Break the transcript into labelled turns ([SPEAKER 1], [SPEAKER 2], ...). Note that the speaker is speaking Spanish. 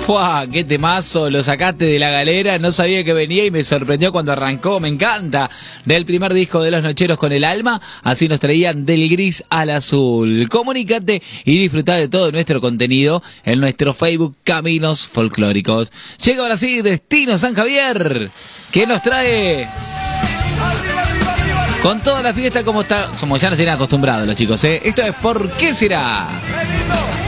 [SPEAKER 1] ¡Fua! ¡Qué temazo! Lo sacaste de la galera, no sabía que venía y me sorprendió cuando arrancó. Me encanta. Del primer disco de Los Nocheros con el Alma, así nos traían del gris al azul. Comunícate y disfruta de todo nuestro contenido en nuestro Facebook Caminos Folclóricos. Llega ahora sí Destino San Javier, que nos trae con toda la fiesta como ya nos tienen acostumbrados los chicos, ¿eh? Esto es ¿Por qué será?